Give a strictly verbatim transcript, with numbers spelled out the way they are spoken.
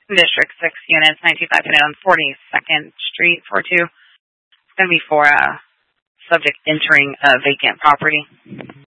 District six units, nineteen five hundred on forty-second Street, four two. It's going to be for a subject entering a vacant property.